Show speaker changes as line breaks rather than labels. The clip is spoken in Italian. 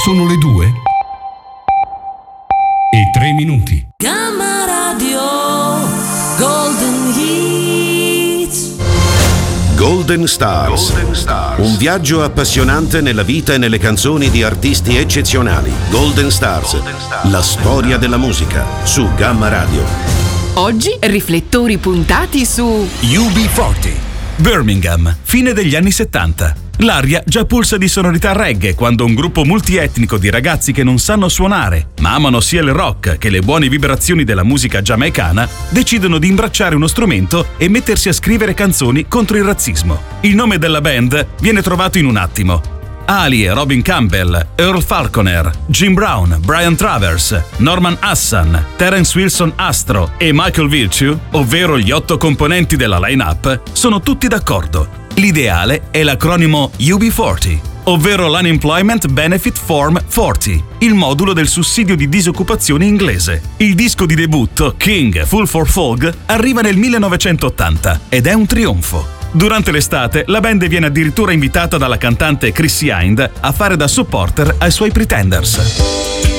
Sono le 2:03.
Gamma Radio Golden Hits.
Golden Stars. Un viaggio appassionante nella vita e nelle canzoni di artisti eccezionali. Golden Stars. La storia della musica su Gamma Radio.
Oggi riflettori puntati su
UB40, Birmingham, fine degli anni 70. L'aria già pulsa di sonorità reggae quando un gruppo multietnico di ragazzi che non sanno suonare, ma amano sia il rock che le buone vibrazioni della musica giamaicana, decidono di imbracciare uno strumento e mettersi a scrivere canzoni contro il razzismo. Il nome della band viene trovato in un attimo. Ali e Robin Campbell, Earl Falconer, Jim Brown, Brian Travers, Norman Hassan, Terence Wilson Astro e Michael Virtue, ovvero gli 8 componenti della line-up, sono tutti d'accordo. L'ideale è l'acronimo UB40, ovvero l'Unemployment Benefit Form 40, il modulo del sussidio di disoccupazione inglese. Il disco di debutto, King Fool for Folk, arriva nel 1980 ed è un trionfo. Durante l'estate, la band viene addirittura invitata dalla cantante Chrissy Hind a fare da supporter ai suoi Pretenders.